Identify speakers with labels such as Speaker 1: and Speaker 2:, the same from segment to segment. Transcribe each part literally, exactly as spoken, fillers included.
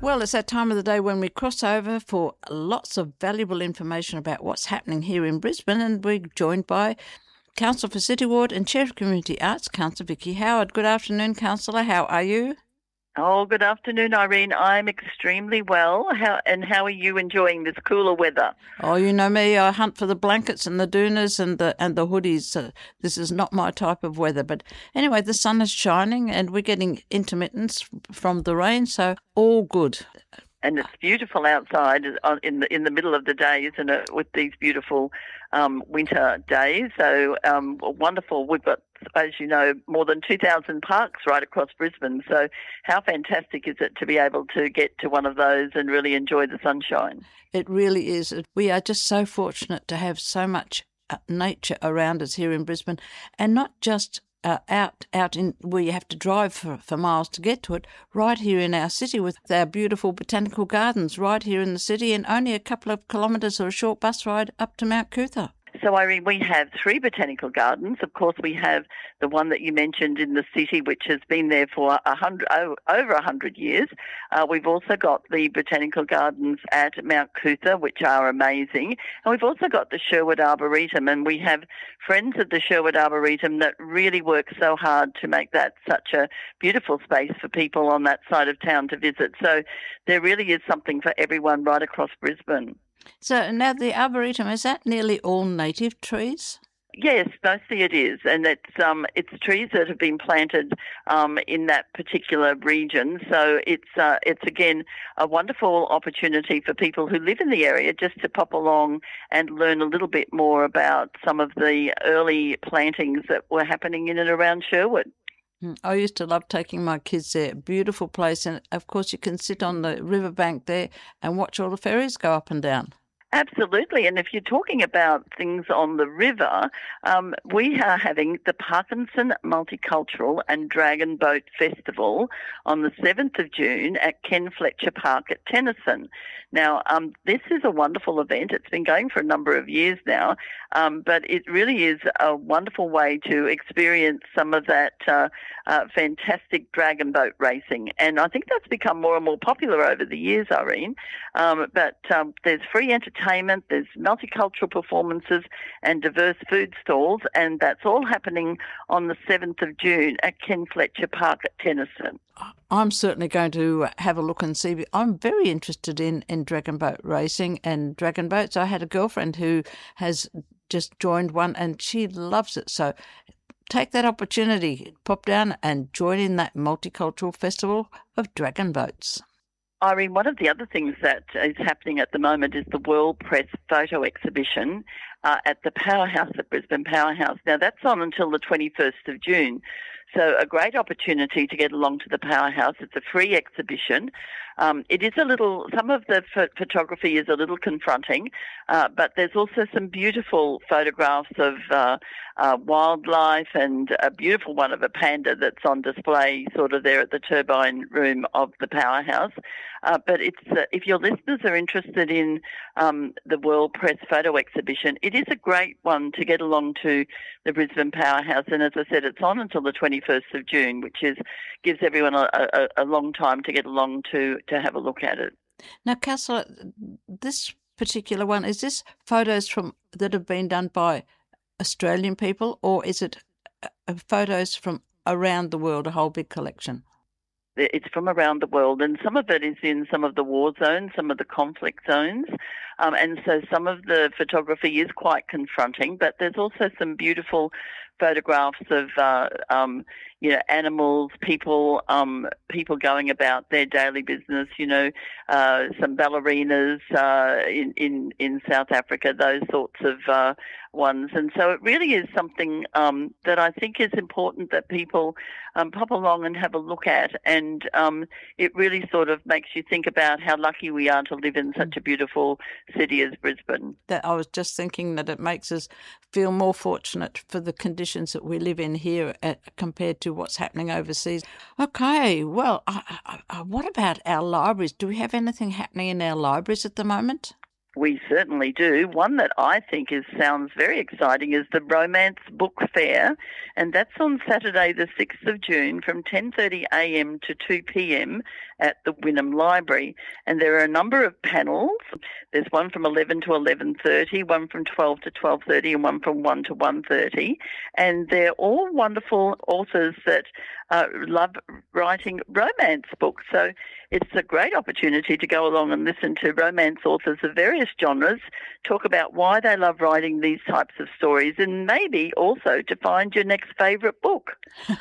Speaker 1: Well, it's that time of the day when we cross over for lots of valuable information about what's happening here in Brisbane, and we're joined by Councillor for City Ward and Chair of Community Arts, Councillor Vicky Howard. Good afternoon, Councillor. How are you?
Speaker 2: Oh, good afternoon, Irene. I'm extremely well. How and how are you enjoying this cooler weather?
Speaker 1: Oh, you know me. I hunt for the blankets and the doonas and the and the hoodies. So this is not my type of weather. But anyway, the sun is shining and we're getting intermittence from the rain, so all good.
Speaker 2: And it's beautiful outside in the in the middle of the day, isn't it? With these beautiful um, winter days, so um, wonderful. We've got, as you know, more than two thousand parks right across Brisbane. So how fantastic is it to be able to get to one of those and really enjoy the sunshine?
Speaker 1: It really is. We are just so fortunate to have so much nature around us here in Brisbane, and not just Uh, out out in where you have to drive for, for miles to get to it, right here in our city with our beautiful botanical gardens right here in the city, and only a couple of kilometres or a short bus ride up to Mount Cootha.
Speaker 2: So, Irene, we have three botanical gardens. Of course, we have the one that you mentioned in the city, which has been there for a hundred, oh, over a hundred years. Uh, we've also got the botanical gardens at Mount Cootha, which are amazing. And we've also got the Sherwood Arboretum, and we have friends at the Sherwood Arboretum that really work so hard to make that such a beautiful space for people on that side of town to visit. So there really is something for everyone right across Brisbane.
Speaker 1: So now the Arboretum, is that nearly all native trees?
Speaker 2: Yes, mostly it is, and it's um it's trees that have been planted um in that particular region. So it's uh, it's again a wonderful opportunity for people who live in the area just to pop along and learn a little bit more about some of the early plantings that were happening in and around Sherwood.
Speaker 1: I used to love taking my kids there. Beautiful place, and of course you can sit on the riverbank there and watch all the ferries go up and down.
Speaker 2: Absolutely, and if you're talking about things on the river, um, we are having the Parkinson Multicultural and Dragon Boat Festival on the seventh of June at Ken Fletcher Park at Tennyson. Now, um, this is a wonderful event. It's been going for a number of years now, um, but it really is a wonderful way to experience some of that uh, uh, fantastic dragon boat racing. And I think that's become more and more popular over the years, Irene. Um, but um, there's free entertainment, there's multicultural performances and diverse food stalls, and that's all happening on the seventh of June at Ken Fletcher Park at Tennyson.
Speaker 1: I'm certainly going to have a look and see. I'm very interested in, in dragon boat racing and dragon boats. I had a girlfriend who has just joined one and she loves it. So take that opportunity, pop down and join in that multicultural festival of dragon boats.
Speaker 2: Irene, one of the other things that is happening at the moment is the World Press Photo Exhibition uh, at the Powerhouse at Brisbane Powerhouse. Now, that's on until the twenty-first of June. So a great opportunity to get along to the Powerhouse. It's a free exhibition. Um, it is a little, some of the ph- photography is a little confronting, uh, but there's also some beautiful photographs of uh, uh, wildlife and a beautiful one of a panda that's on display sort of there at the turbine room of the Powerhouse. Uh, but it's uh, if your listeners are interested in um, the World Press Photo Exhibition, it is a great one to get along to the Brisbane Powerhouse. And as I said, it's on until the twenty-first of June, which is gives everyone a, a, a long time to get along to, to have a look at it.
Speaker 1: Now, Councillor, this particular one, is this photos from that have been done by Australian people, or is it uh, photos from around the world, a whole big collection?
Speaker 2: It's from around the world, and some of it is in some of the war zones, some of the conflict zones, um, and so some of the photography is quite confronting, but there's also some beautiful photographs of uh, um, you know, animals, people, um, people going about their daily business. You know, uh, some ballerinas uh, in, in in South Africa, those sorts of uh, ones. And so it really is something um, that I think is important that people um, pop along and have a look at. And um, it really sort of makes you think about how lucky we are to live in such a beautiful city as Brisbane.
Speaker 1: That I was just thinking that it makes us feel more fortunate for the conditions that we live in here at, compared to what's happening overseas. Okay, well, uh, uh, uh, what about our libraries? Do we have anything happening in our libraries at the moment?
Speaker 2: We certainly do. One that I think is sounds very exciting is the Romance Book Fair, and that's on Saturday the sixth of June from ten thirty a m to two p m at the Wynnum Library. And there are a number of panels. There's one from eleven to eleven thirty, one from twelve to twelve thirty, and one from one to one thirty. And they're all wonderful authors that uh, love writing romance books. So it's a great opportunity to go along and listen to romance authors of various genres talk about why they love writing these types of stories, and maybe also to find your next favourite book.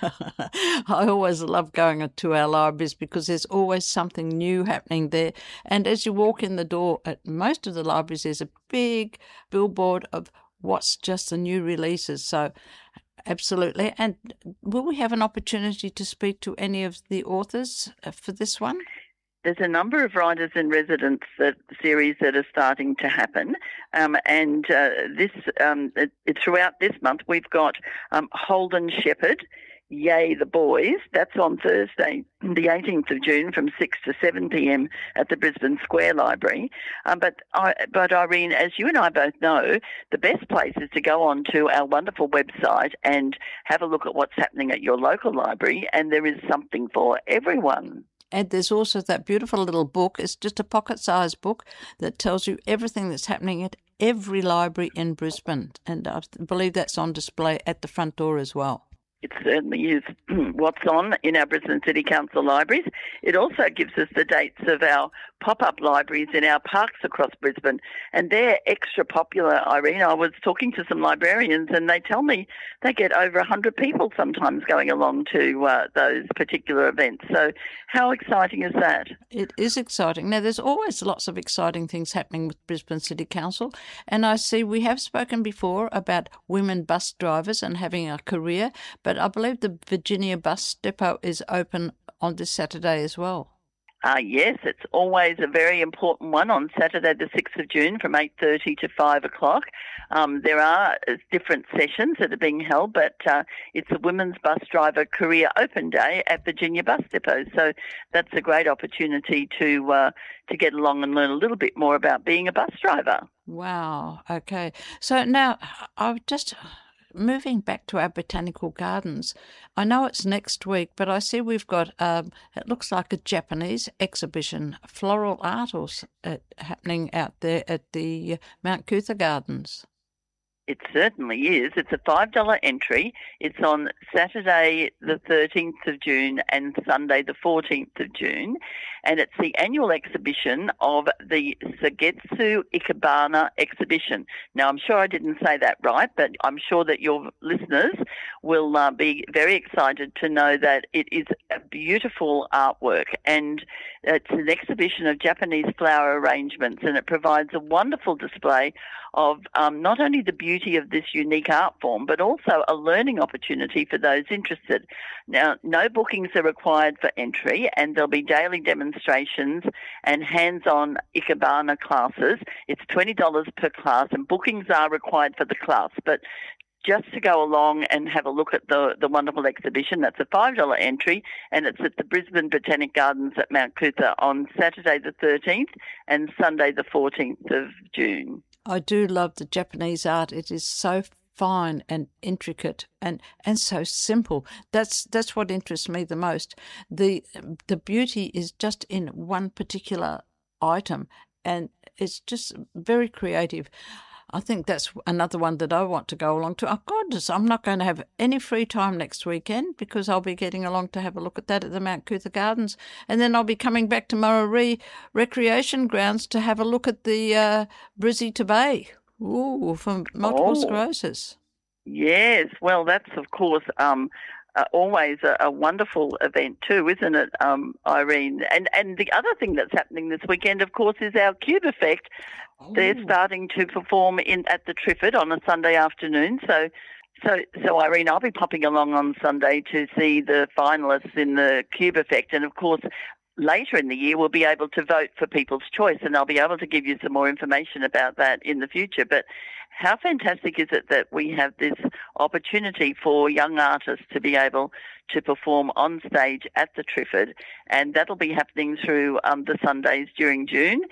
Speaker 1: I always love going to our libraries because there's always something new happening there. And as you walk in the door at most of the libraries, there's a big billboard of what's just the new releases. So absolutely. And will we have an opportunity to speak to any of the authors for this one?
Speaker 2: There's a number of writers in residence that, series that are starting to happen, um, and uh, this um, it, throughout this month we've got um, Holden Shepherd, Yay the Boys. That's on Thursday, the eighteenth of June, from six to seven p m at the Brisbane Square Library. Um, but I, but Irene, as you and I both know, the best place is to go on to our wonderful website and have a look at what's happening at your local library, and there is something for everyone.
Speaker 1: And there's also that beautiful little book. It's just a pocket-sized book that tells you everything that's happening at every library in Brisbane. And I believe that's on display at the front door as well.
Speaker 2: It certainly is what's on in our Brisbane City Council libraries. It also gives us the dates of our pop-up libraries in our parks across Brisbane, and they're extra popular, Irene. I was talking to some librarians and they tell me they get over one hundred people sometimes going along to uh, those particular events. So how exciting is that?
Speaker 1: It is exciting. Now, there's always lots of exciting things happening with Brisbane City Council, and I see we have spoken before about women bus drivers and having a career, but I believe the Virginia Bus Depot is open on this Saturday as well.
Speaker 2: Uh, yes, it's always a very important one on Saturday the sixth of June from eight thirty to five o'clock. Um, there are different sessions that are being held, but uh, it's a Women's Bus Driver Career Open Day at Virginia Bus Depot. So that's a great opportunity to uh, to get along and learn a little bit more about being a bus driver.
Speaker 1: Wow, okay. So now I've just... moving back to our botanical gardens, I know it's next week, but I see we've got, um, it looks like a Japanese exhibition, floral art or, uh, happening out there at the Mount Coot-tha Gardens.
Speaker 2: It certainly is. It's a five dollars entry. It's on Saturday the thirteenth of June and Sunday the fourteenth of June. And it's the annual exhibition of the Suigetsu Ikebana exhibition. Now, I'm sure I didn't say that right, but I'm sure that your listeners will uh, be very excited to know that it is a beautiful artwork, and it's an exhibition of Japanese flower arrangements, and it provides a wonderful display of um, not only the beauty of this unique art form, but also a learning opportunity for those interested. Now, no bookings are required for entry, and there'll be daily demonstrations and hands-on Ikebana classes. It's twenty dollars per class, and bookings are required for the class, but just to go along and have a look at the, the wonderful exhibition, that's a five dollars entry, and it's at the Brisbane Botanic Gardens at Mount Coot-tha on Saturday the thirteenth and Sunday the fourteenth of June.
Speaker 1: I do love the Japanese art. It is so fine and intricate and, and so simple. That's that's what interests me the most. The the beauty is just in one particular item, and it's just very creative. I think that's another one that I want to go along to. Oh, goodness, I'm not going to have any free time next weekend because I'll be getting along to have a look at that at the Mount Coot-tha Gardens. And then I'll be coming back to Murarrie Recreation Grounds to have a look at the uh, Brizzy to Bay, ooh, for multiple
Speaker 2: oh,
Speaker 1: sclerosis.
Speaker 2: Yes, well, that's, of course... Um, Uh, always a, a wonderful event too, isn't it, um, Irene? And and the other thing that's happening this weekend, of course, is our Cube Effect. Oh. They're starting to perform in at the Triffid on a Sunday afternoon. So, so, so Irene, I'll be popping along on Sunday to see the finalists in the Cube Effect, and of course, later in the year we'll be able to vote for People's Choice, and I'll be able to give you some more information about that in the future. But how fantastic is it that we have this opportunity for young artists to be able to perform on stage at the Triffid, and that'll be happening through um, the Sundays during June.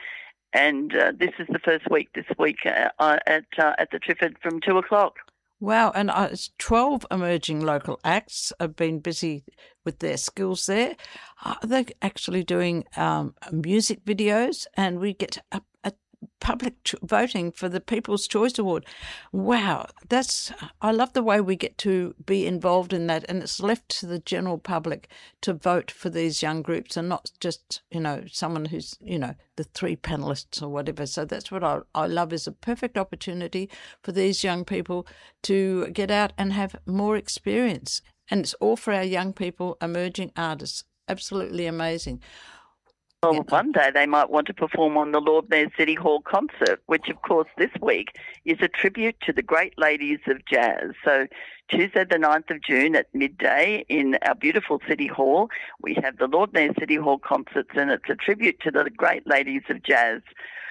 Speaker 2: and uh, this is the first week this week uh, at uh, at the Triffid from two o'clock.
Speaker 1: Wow, and uh, it's twelve emerging local acts have been busy with their skills there. Uh, they're actually doing um, music videos, and we get a, a public ch- voting for the People's Choice Award. Wow, that's I love the way we get to be involved in that, and it's left to the general public to vote for these young groups, and not just, you know, someone who's, you know, the three panelists or whatever. So that's what I, I love, is a perfect opportunity for these young people to get out and have more experience. And it's all for our young people, emerging artists. Absolutely amazing.
Speaker 2: Well, yeah. One day they might want to perform on the Lord Mayor City Hall concert, which, of course, this week is a tribute to the great ladies of jazz. So Tuesday the ninth of June at midday in our beautiful City Hall, we have the Lord Mayor City Hall concerts, and it's a tribute to the great ladies of jazz.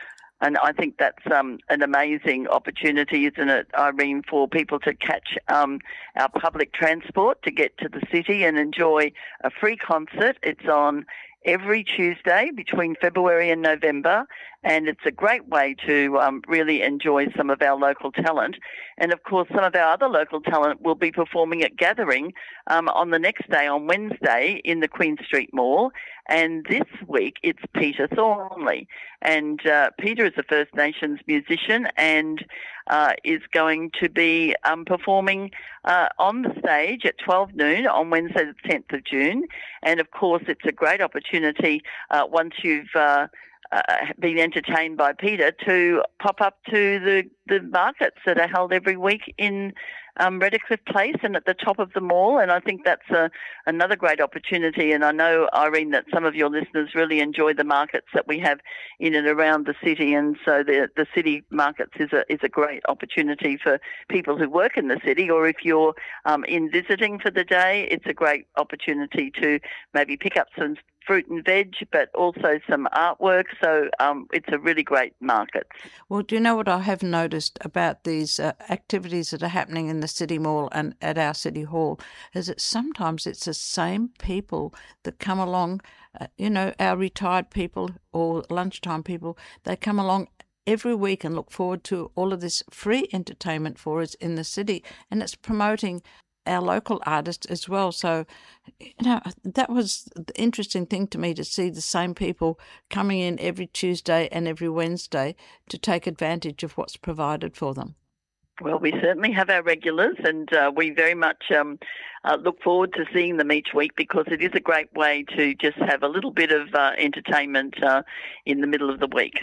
Speaker 2: And I think that's um, an amazing opportunity, isn't it, Irene, for people to catch um, our public transport to get to the city and enjoy a free concert. It's on every Tuesday between February and November, and it's a great way to um, really enjoy some of our local talent. And, of course, some of our other local talent will be performing at Gathering um, on the next day, on Wednesday, in the Queen Street Mall. And this week it's Peter Thornley. And uh, Peter is a First Nations musician and uh, is going to be um, performing uh, on the stage at twelve noon on Wednesday the tenth of June. And, of course, it's a great opportunity uh, once you've uh, uh, been entertained by Peter to pop up to the, the markets that are held every week in Um, Redcliffe Place and at the top of the mall, and I think that's a, another great opportunity. And I know, Irene, that some of your listeners really enjoy the markets that we have in and around the city, and so the the city markets is a is a great opportunity for people who work in the city, or if you're um, in visiting for the day, it's a great opportunity to maybe pick up some fruit and veg, but also some artwork. So um, it's a really great market.
Speaker 1: Well, do you know what I have noticed about these uh, activities that are happening in the City Mall and at our City Hall, is that sometimes it's the same people that come along, uh, you know, our retired people or lunchtime people, they come along every week and look forward to all of this free entertainment for us in the city, and it's promoting our local artists as well. So, you know, that was the interesting thing to me, to see the same people coming in every Tuesday and every Wednesday to take advantage of what's provided for them.
Speaker 2: Well, we certainly have our regulars, and uh, we very much um, uh, look forward to seeing them each week, because it is a great way to just have a little bit of uh, entertainment uh, in the middle of the week.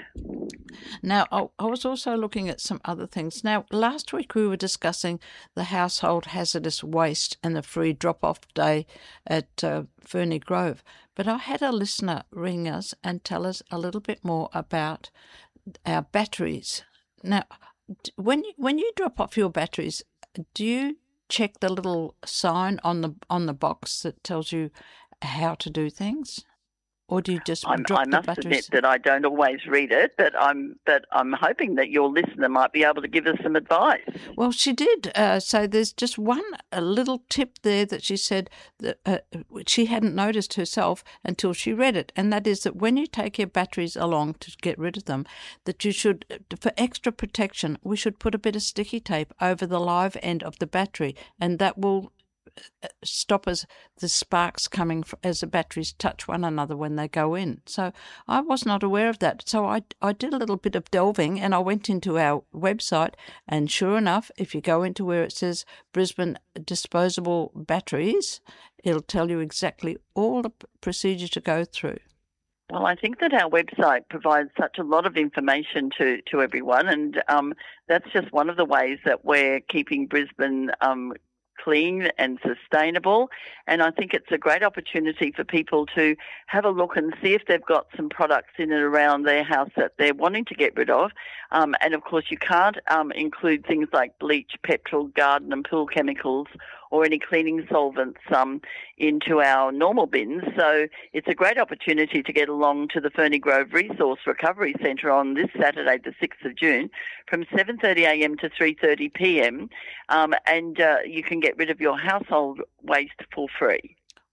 Speaker 1: Now, I was also looking at some other things. Now, last week we were discussing the household hazardous waste and the free drop-off day at uh, Ferny Grove, but I had a listener ring us and tell us a little bit more about our batteries. Now, When you, when you drop off your batteries, do you check the little sign on the on the box that tells you how to do things? Or do you just
Speaker 2: I'm,
Speaker 1: drop
Speaker 2: I
Speaker 1: the
Speaker 2: must
Speaker 1: batteries?
Speaker 2: admit that I don't always read it, but I'm but I'm hoping that your listener might be able to give us some advice.
Speaker 1: Well, she did. Uh, so there's just one a little tip there that she said that uh, she hadn't noticed herself until she read it, and that is that when you take your batteries along to get rid of them, that you should, for extra protection, we should put a bit of sticky tape over the live end of the battery, and that will stop us the sparks coming as the batteries touch one another when they go in. So I was not aware of that. So I, I did a little bit of delving, and I went into our website, and sure enough, if you go into where it says Brisbane disposable batteries, it'll tell you exactly all the procedure to go through.
Speaker 2: Well, I think that our website provides such a lot of information to, to everyone, and um, that's just one of the ways that we're keeping Brisbane um, clean and sustainable. And I think it's a great opportunity for people to have a look and see if they've got some products in and around their house that they're wanting to get rid of. Um, and, of course, you can't um, include things like bleach, petrol, garden and pool chemicals, or any cleaning solvents um, into our normal bins. So it's a great opportunity to get along to the Ferny Grove Resource Recovery Centre on this Saturday, the sixth of June, from seven thirty a m to three thirty p m, um, and uh, you can get rid of your household waste for free.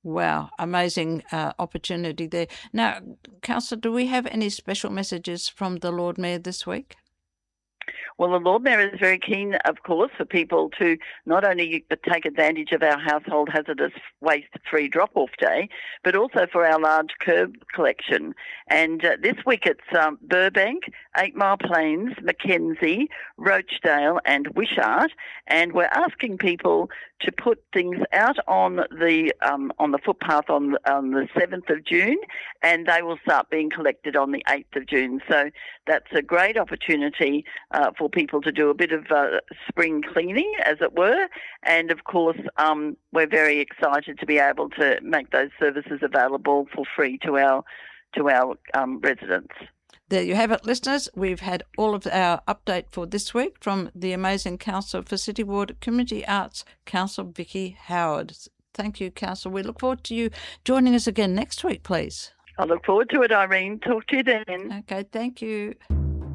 Speaker 1: Wow, amazing uh, opportunity there. Now, Councillor, do we have any special messages from the Lord Mayor this week?
Speaker 2: Well, the Lord Mayor is very keen, of course, for people to not only take advantage of our household hazardous waste-free drop-off day, but also for our large curb collection. And uh, this week it's um, Burbank, Eight Mile Plains, Mackenzie, Roachdale and Wishart. And we're asking people to put things out on the um, on the footpath on, on the seventh of June, and they will start being collected on the eighth of June. So that's a great opportunity uh, for people to do a bit of uh, spring cleaning, as it were. And of course, um, we're very excited to be able to make those services available for free to our to our um, residents.
Speaker 1: There you have it, listeners. We've had all of our update for this week from the amazing Councillor for City Ward Community Arts, Councillor Vicky Howard. Thank you, Councillor. We look forward to you joining us again next week, please.
Speaker 2: I look forward to it, Irene. Talk to you then.
Speaker 1: Okay, thank you.